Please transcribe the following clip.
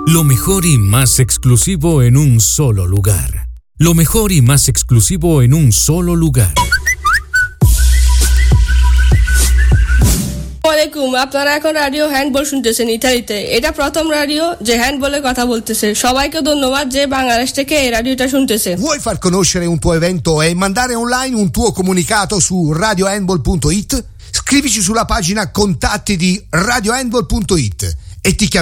Lo mejor y más exclusivo en un solo lugar. Lo mejor y más exclusivo en un solo lugar. আসসালামু আলাইকুম, আপনারা এখন রাডিও হ্যান্ডবল শুনতেছেন ইতালিতে। এটা প্রথম রাডিও যে হ্যান্ডবলে কথা বলতেছে। সবাইকে ধন্যবাদ যে বাংলাদেশ থেকে এই রাডিওটা শুনতেছে। Vuoi far conoscere un tuo evento e mandare online un tuo comunicato su radiohandball.it? Scrivici sulla pagina contatti di radiohandball.it e ti chiamiamo